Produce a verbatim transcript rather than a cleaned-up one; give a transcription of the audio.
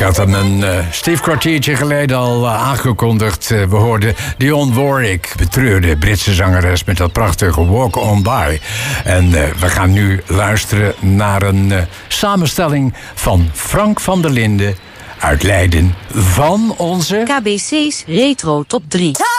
had hem een uh, stief kwartiertje geleden al uh, aangekondigd. Uh, we hoorden Dionne Warwick, betreurde Britse zangeres met dat prachtige Walk On By. En uh, we gaan nu luisteren naar een uh, samenstelling van Frank van der Linden uit Leiden van onze K B C's Retro Top drie.